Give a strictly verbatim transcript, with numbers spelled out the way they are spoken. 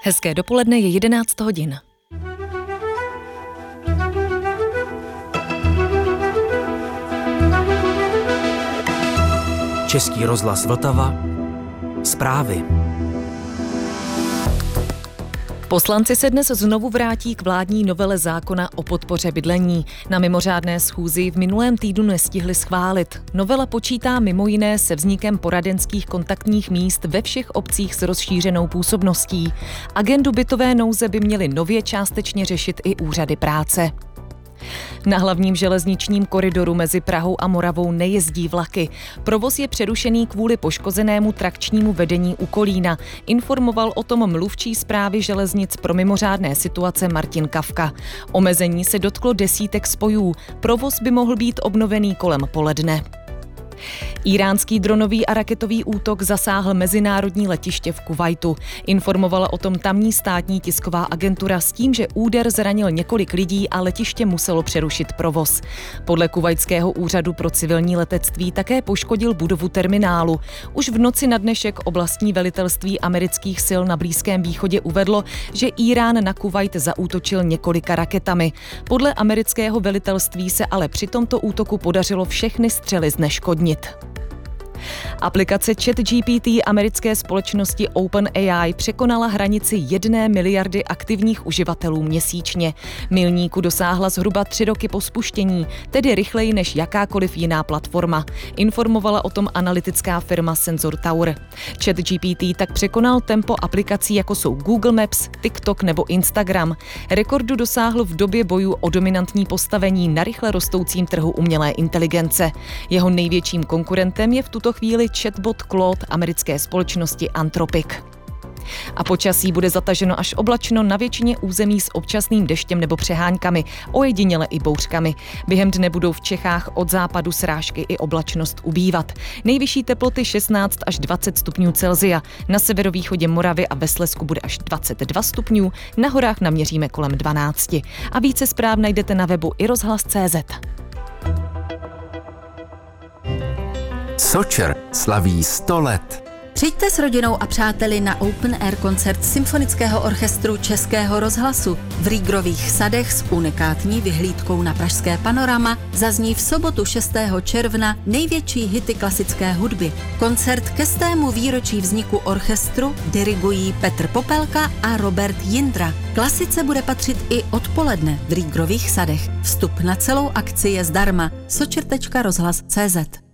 Hezké dopoledne, je jedenáct hodin. Český rozhlas Vltava. Zprávy. Poslanci se dnes znovu vrátí k vládní novele zákona o podpoře bydlení. Na mimořádné schůzi v minulém týdnu nestihli schválit. Novela počítá mimo jiné se vznikem poradenských kontaktních míst ve všech obcích s rozšířenou působností. Agendu bytové nouze by měly nově částečně řešit i úřady práce. Na hlavním železničním koridoru mezi Prahou a Moravou nejezdí vlaky. Provoz je přerušený kvůli poškozenému trakčnímu vedení u Kolína. Informoval o tom mluvčí správy železnic pro mimořádné situace Martin Kafka. Omezení se dotklo desítek spojů. Provoz by mohl být obnovený kolem poledne. Íránský dronový a raketový útok zasáhl mezinárodní letiště v Kuvajtu. Informovala o tom tamní státní tisková agentura s tím, že úder zranil několik lidí a letiště muselo přerušit provoz. Podle kuvajtského úřadu pro civilní letectví také poškodil budovu terminálu. Už v noci na dnešek oblastní velitelství amerických sil na Blízkém východě uvedlo, že Írán na Kuvajt zaútočil několika raketami. Podle amerického velitelství se ale při tomto útoku podařilo všechny střely zneškodnit. Aplikace ChatGPT americké společnosti OpenAI překonala hranici jedné miliardy aktivních uživatelů měsíčně. Milníku dosáhla zhruba tři roky po spuštění, tedy rychleji než jakákoliv jiná platforma. Informovala o tom analytická firma Sensor Tower. ChatGPT tak překonal tempo aplikací jako jsou Google Maps, TikTok nebo Instagram. Rekordu dosáhl v době bojů o dominantní postavení na rychle rostoucím trhu umělé inteligence. Jeho největším konkurentem je v tuto chvíli chatbot Claude americké společnosti Anthropic. A počasí bude zataženo až oblačno na většině území s občasným deštěm nebo přeháňkami, ojediněle i bouřkami. Během dne budou v Čechách od západu srážky i oblačnost ubývat. Nejvyšší teploty šestnáct až dvacet stupňů Celsia. Na severovýchodě Moravy a ve Slezsku bude až dvacet dva stupňů, na horách naměříme kolem dvanáct. A více zpráv najdete na webu i rozhlas tečka cé zet. Sočer slaví sto let. Přijďte s rodinou a přáteli na Open Air koncert Symfonického orchestru Českého rozhlasu. V Rýgrových sadech s unikátní vyhlídkou na pražské panorama zazní v sobotu šestého června největší hity klasické hudby. Koncert ke stému výročí vzniku orchestru dirigují Petr Popelka a Robert Jindra. Klasice bude patřit i odpoledne v Rýgrových sadech. Vstup na celou akci je zdarma. sočer tečka rozhlas tečka cé zet.